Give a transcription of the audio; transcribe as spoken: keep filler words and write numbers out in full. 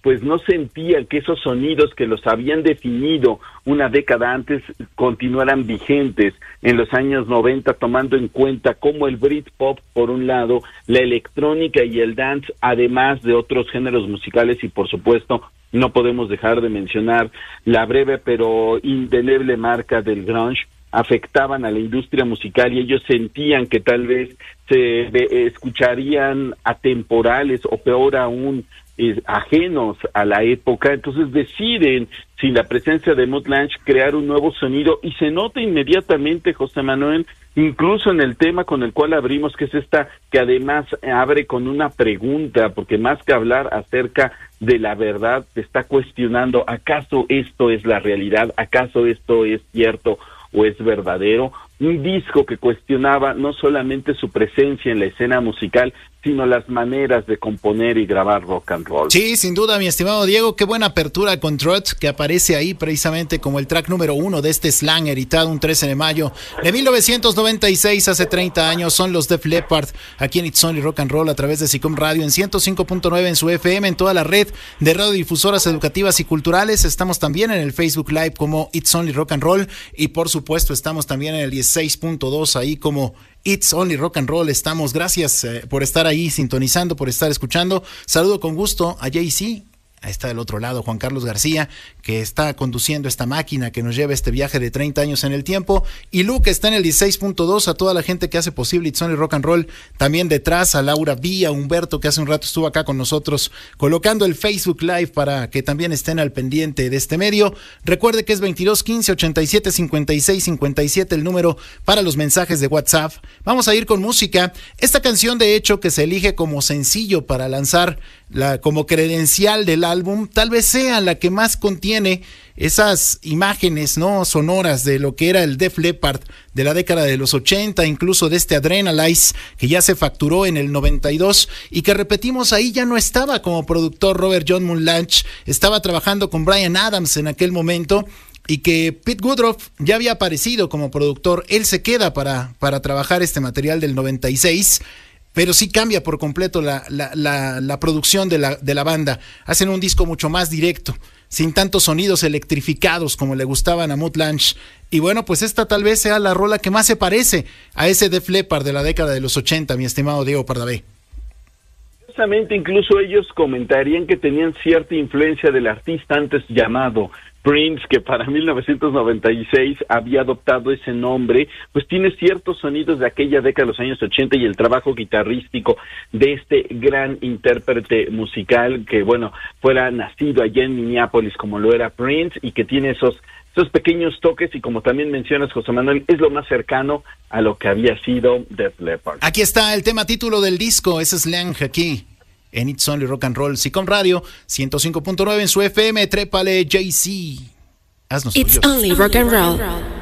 pues no sentían que esos sonidos que los habían definido una década antes continuaran vigentes en los años noventa, tomando en cuenta cómo el Britpop, por un lado, la electrónica y el dance, además de otros géneros musicales, y por supuesto no podemos dejar de mencionar la breve pero indeleble marca del grunge, afectaban a la industria musical, y ellos sentían que tal vez se eh, escucharían atemporales o peor aún eh, ajenos a la época. Entonces deciden, sin la presencia de Mutt Lange, crear un nuevo sonido, y se nota inmediatamente, José Manuel, incluso en el tema con el cual abrimos, que es esta, que además abre con una pregunta, porque más que hablar acerca de la verdad, te está cuestionando, ¿acaso esto es la realidad? ¿Acaso esto es cierto o es verdadero? Un disco que cuestionaba no solamente su presencia en la escena musical, sino las maneras de componer y grabar rock and roll. Sí, sin duda, mi estimado Diego, qué buena apertura con Trot, que aparece ahí precisamente como el track número uno de este Slang, editado un trece de mayo de mil novecientos noventa y seis, hace treinta años. Son los Def Leppard, aquí en It's Only Rock and Roll, a través de SICOM Radio, en ciento cinco punto nueve en su F M, en toda la red de radiodifusoras educativas y culturales. Estamos también en el Facebook Live como It's Only Rock and Roll, y por supuesto estamos también en el dieciséis punto dos ahí como It's Only Rock and Roll. Estamos, gracias eh, por estar ahí sintonizando, por estar escuchando. Saludo con gusto a Jay-Z. Ahí está del otro lado Juan Carlos García, que está conduciendo esta máquina que nos lleva este viaje de treinta años en el tiempo. Y Luke está en el dieciséis punto dos, a toda la gente que hace posible It's Only Rock and Roll. También detrás a Laura B, a Humberto, que hace un rato estuvo acá con nosotros colocando el Facebook Live para que también estén al pendiente de este medio. Recuerde que es veintidós quince ochenta y siete cincuenta y seis cincuenta y siete el número para los mensajes de WhatsApp. Vamos a ir con música. Esta canción, de hecho, que se elige como sencillo para lanzar la, como credencial del álbum, tal vez sea la que más contiene esas imágenes, ¿no?, sonoras de lo que era el Def Leppard de la década de los ochenta, incluso de este Adrenalize, que ya se facturó en el noventa y dos, y que repetimos, ahí ya no estaba como productor Robert John Mutt Lange, estaba trabajando con Bryan Adams en aquel momento, y que Pete Woodruff ya había aparecido como productor. Él se queda para, para trabajar este material del noventa y seis, pero sí cambia por completo la, la, la, la producción de la, de la banda. Hacen un disco mucho más directo, sin tantos sonidos electrificados como le gustaban a Mutt Lange. Y bueno, pues esta tal vez sea la rola que más se parece a ese Def Leppard de la década de los ochenta, mi estimado Diego Pardavé. Justamente, incluso ellos comentarían que tenían cierta influencia del artista antes llamado Prince, que para mil novecientos noventa y seis había adoptado ese nombre, pues tiene ciertos sonidos de aquella década de los años ochenta, y el trabajo guitarrístico de este gran intérprete musical que, bueno, fuera nacido allá en Minneapolis como lo era Prince, y que tiene esos esos pequeños toques, y como también mencionas, José Manuel, es lo más cercano a lo que había sido Def Leppard. Aquí está el tema título del disco, es Slang, aquí en It's Only Rock and Roll, SICOM Radio, ciento cinco punto nueve en su F M. Trépale, Jay-Z. Haznos It's curiosos. Only Rock and Roll.